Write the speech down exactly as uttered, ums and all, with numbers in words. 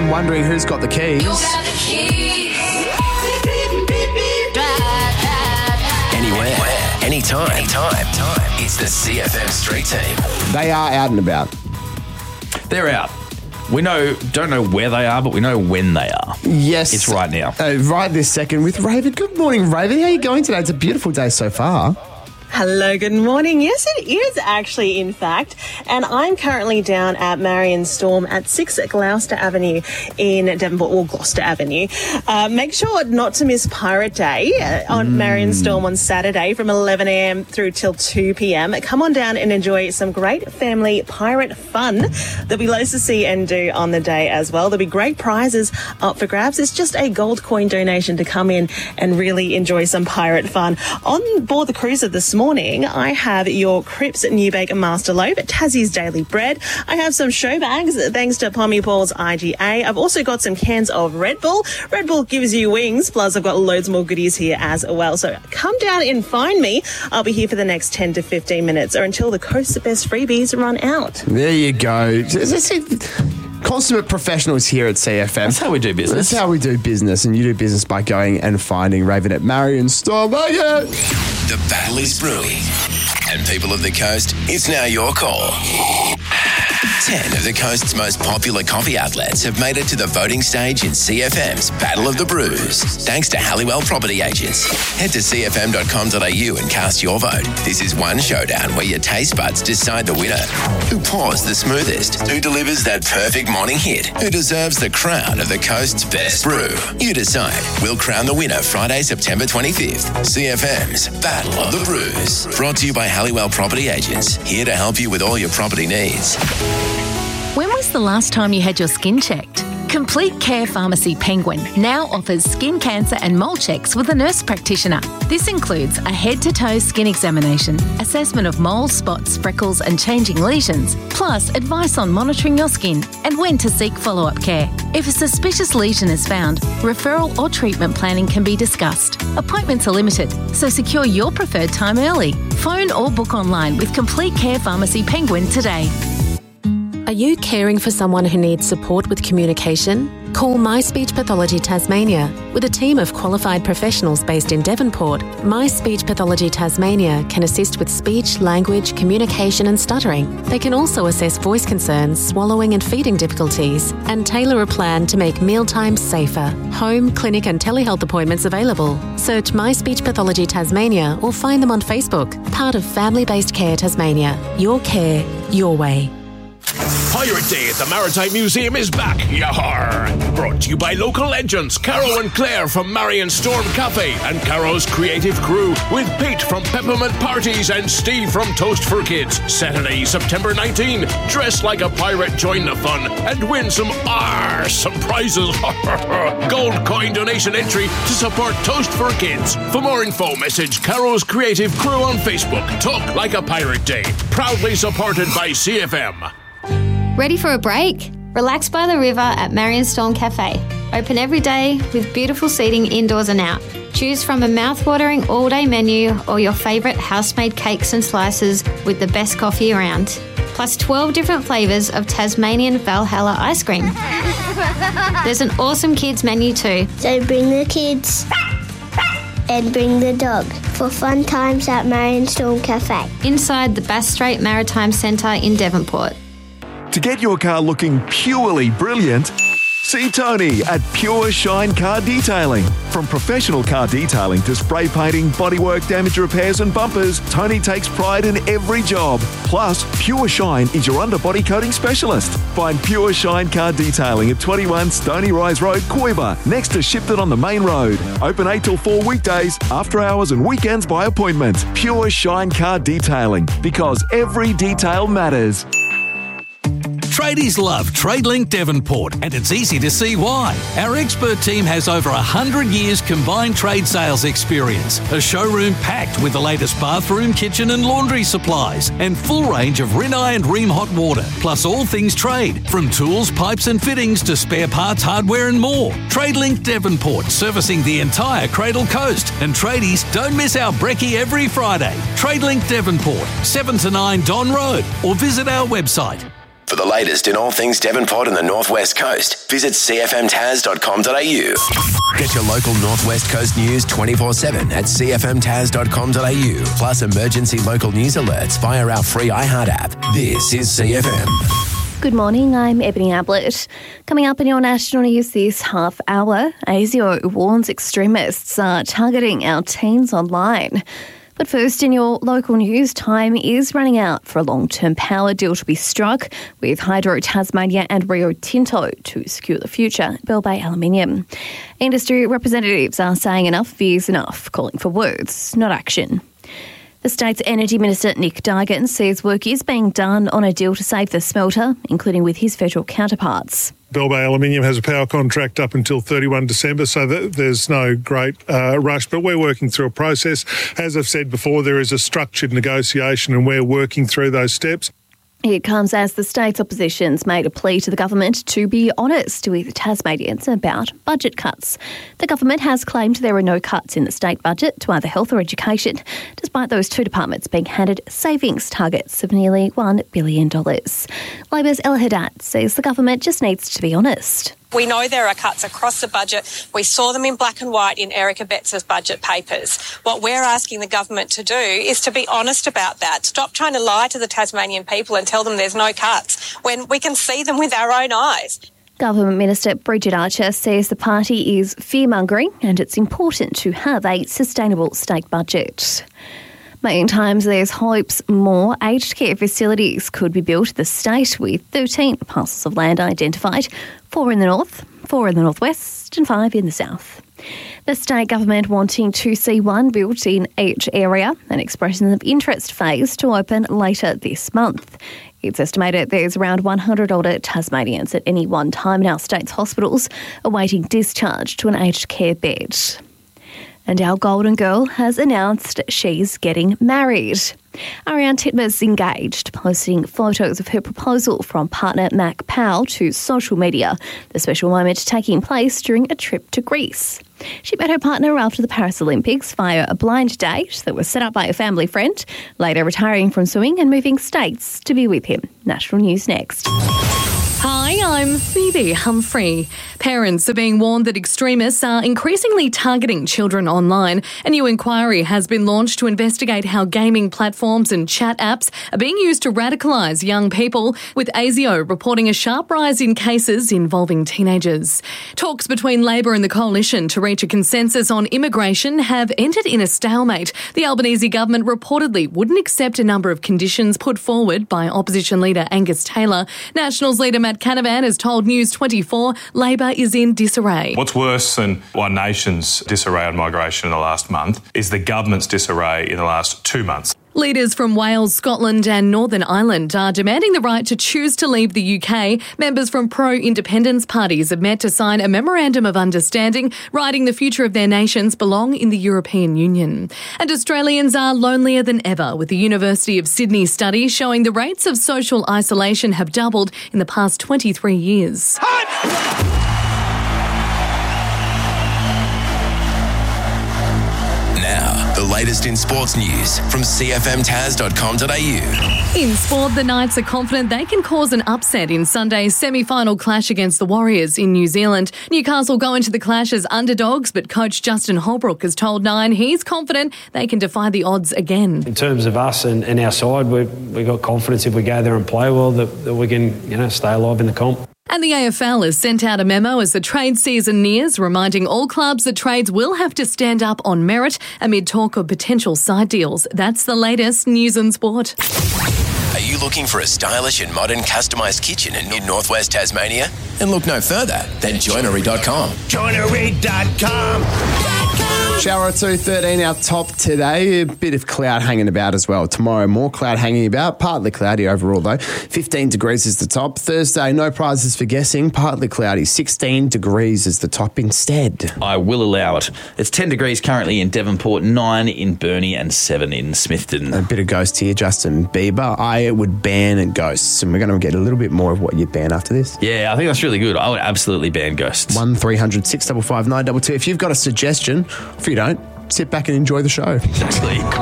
and wondering who's got the keys. Anywhere, anytime, anytime. It's the C F M Street Team. They are out and about. They're out. We know, don't know where they are, but we know when they are. Yes. It's right now. Uh, right this second with Raven. Good morning, Raven. How are you going today? It's a beautiful day so far. Hello, good morning. Yes, it is actually, in fact. And I'm currently down at Marion Storm at six Gloucester Avenue in Devonport, or Gloucester Avenue. Uh, make sure not to miss Pirate Day uh, on mm. Marion Storm on Saturday from eleven a.m. through till two p.m. Come on down and enjoy some great family pirate fun. There'll be loads to see and do on the day as well. There'll be great prizes up for grabs. It's just a gold coin donation to come in and really enjoy some pirate fun. On board the cruiser this morning, morning, I have your Cripps Newbake Master Loaf, Tassie's Daily Bread. I have some show bags, thanks to Pommy Paul's I G A. I've also got some cans of Red Bull. Red Bull gives you wings, plus I've got loads more goodies here as well. So come down and find me. I'll be here for the next ten to fifteen minutes or until the Coast of Best freebies run out. There you go. Consummate professionals here at C F M. That's how we do business. That's how we do business, and you do business by going and finding Raven at Marion Storm. Oh, yeah. The battle is brewing, and people of the coast, it's now your call. Ten of the coast's most popular coffee outlets have made it to the voting stage in C F M's Battle of the Brews, thanks to Halliwell Property Agents. Head to c f m dot com dot a u and cast your vote. This is one showdown where your taste buds decide the winner. Who pours the smoothest? Who delivers that perfect morning hit? Who deserves the crown of the coast's best brew? You decide. We'll crown the winner Friday, September twenty-fifth. C F M's Battle of the Brews. Brought to you by Halliwell Property Agents. Here to help you with all your property needs. When was the last time you had your skin checked? Complete Care Pharmacy Penguin now offers skin cancer and mole checks with a nurse practitioner. This includes a head-to-toe skin examination, assessment of moles, spots, freckles and changing lesions, plus advice on monitoring your skin and when to seek follow-up care. If a suspicious lesion is found, referral or treatment planning can be discussed. Appointments are limited, so secure your preferred time early. Phone or book online with Complete Care Pharmacy Penguin today. Are you caring for someone who needs support with communication? Call My Speech Pathology Tasmania. With a team of qualified professionals based in Devonport, My Speech Pathology Tasmania can assist with speech, language, communication and stuttering. They can also assess voice concerns, swallowing and feeding difficulties, and tailor a plan to make mealtimes safer. Home, clinic and telehealth appointments available. Search My Speech Pathology Tasmania or find them on Facebook. Part of Family-Based Care Tasmania. Your care, your way. Pirate Day at the Maritime Museum is back, yahar! Brought to you by local legends Caro and Claire from Marion Storm Cafe and Caro's creative crew with Pete from Peppermint Parties and Steve from Toast for Kids. Saturday, September nineteenth. Dress like a pirate, join the fun and win some awesome prizes. Gold coin donation entry to support Toast for Kids. For more info, message Caro's creative crew on Facebook. Talk like a Pirate Day. Proudly supported by C F M. Ready for a break? Relax by the river at Marion Storm Cafe. Open every day with beautiful seating indoors and out. Choose from a mouth-watering all-day menu or your favourite house-made cakes and slices with the best coffee around. Plus twelve different flavours of Tasmanian Valhalla ice cream. There's an awesome kids menu too. So bring the kids and bring the dog for fun times at Marion Storm Cafe. Inside the Bass Strait Maritime Centre in Devonport. To get your car looking purely brilliant, see Tony at Pure Shine Car Detailing. From professional car detailing to spray painting, bodywork, damage repairs and bumpers, Tony takes pride in every job. Plus, Pure Shine is your underbody coating specialist. Find Pure Shine Car Detailing at twenty-one Stony Rise Road, Coiba, next to Shipton on the main road. Open eight till four weekdays, after hours and weekends by appointment. Pure Shine Car Detailing, because every detail matters. Tradies love TradeLink Devonport, and it's easy to see why. Our expert team has over one hundred years combined trade sales experience, a showroom packed with the latest bathroom, kitchen and laundry supplies, and full range of Rinnai and Ream hot water, plus all things trade, from tools, pipes and fittings to spare parts, hardware and more. TradeLink Devonport, servicing the entire Cradle Coast. And tradies, don't miss our brekkie every Friday. TradeLink Devonport, seven to nine Don Road, or visit our website For the latest in all things Devonport and the Northwest Coast, visit c f m tas dot com dot a u. Get your local Northwest Coast news twenty-four seven at c f m tas dot com dot a u, plus emergency local news alerts via our free iHeart app. This is C F M. Good morning, I'm Ebony Ablett. Coming up in your national news this half hour, ASIO warns extremists are targeting our teens online. But first, in your local news, time is running out for a long-term power deal to be struck with Hydro Tasmania and Rio Tinto to secure the future at Bell Bay Aluminium. Industry representatives are saying enough is enough, calling for words, not action. The state's Energy Minister Nick Dargan says work is being done on a deal to save the smelter, including with his federal counterparts. Bell Bay Aluminium has a power contract up until thirty-first of December, so that there's no great uh, rush, but we're working through a process. As I've said before, there is a structured negotiation and we're working through those steps. It comes as the state's opposition's made a plea to the government to be honest with Tasmanians about budget cuts. The government has claimed there are no cuts in the state budget to either health or education, despite those two departments being handed savings targets of nearly one billion dollars. Labor's El Haddad says the government just needs to be honest. We know there are cuts across the budget. We saw them in black and white in Erica Betts's budget papers. What we're asking the government to do is to be honest about that. Stop trying to lie to the Tasmanian people and tell them there's no cuts when we can see them with our own eyes. Government Minister Bridget Archer says the party is fear-mongering and it's important to have a sustainable state budget. Meantime, there's hopes more aged care facilities could be built in the state, with thirteen parcels of land identified, four in the north, four in the northwest and five in the south. The state government wanting to see one built in each area, an expression of interest phase to open later this month. It's estimated there's around one hundred older Tasmanians at any one time in our state's hospitals awaiting discharge to an aged care bed. And our golden girl has announced she's getting married. Ariane Titmus engaged, posting photos of her proposal from partner Mac Powell to social media, the special moment taking place during a trip to Greece. She met her partner after the Paris Olympics via a blind date that was set up by a family friend, later retiring from swimming and moving states to be with him. National News next. Hi, I'm Phoebe Humphrey. Parents are being warned that extremists are increasingly targeting children online. A new inquiry has been launched to investigate how gaming platforms and chat apps are being used to radicalise young people, with ASIO reporting a sharp rise in cases involving teenagers. Talks between Labor and the Coalition to reach a consensus on immigration have ended in a stalemate. The Albanese government reportedly wouldn't accept a number of conditions put forward by opposition leader Angus Taylor. Nationals leader Matt Canavan has told News twenty-four Labor is in disarray. What's worse than One Nation's disarray on migration in the last month is the government's disarray in the last two months. Leaders from Wales, Scotland and Northern Ireland are demanding the right to choose to leave the U K. Members from pro-independence parties have met to sign a memorandum of understanding, writing the future of their nations belong in the European Union. And Australians are lonelier than ever, with the University of Sydney study showing the rates of social isolation have doubled in the past twenty-three years. The latest in sports news from c f m tas dot com dot a u. In sport, the Knights are confident they can cause an upset in Sunday's semi-final clash against the Warriors in New Zealand. Newcastle go into the clash as underdogs, but coach Justin Holbrook has told Nine he's confident they can defy the odds again. In terms of us and, and our side, we've, we've got confidence if we go there and play well that, that we can, you know, stay alive in the comp. And the A F L has sent out a memo as the trade season nears, reminding all clubs that trades will have to stand up on merit amid talk of potential side deals. That's the latest news and sport. Are you looking for a stylish and modern customised kitchen in Northwest Tasmania? And look no further than joinery dot com. joinery dot com. Shower two thirteen, our top today. A bit of cloud hanging about as well. Tomorrow, more cloud hanging about. Partly cloudy overall, though. fifteen degrees is the top. Thursday, no prizes for guessing. Partly cloudy. sixteen degrees is the top instead. I will allow it. It's ten degrees currently in Devonport, nine in Burnie and seven in Smithton. A bit of ghost here, Justin Bieber. I would ban ghosts, and we're going to get a little bit more of what you ban after this. Yeah, I think that's really good. I would absolutely ban ghosts. one three hundred six five five nine two two. If you've got a suggestion, if you don't, sit back and enjoy the show. Exactly.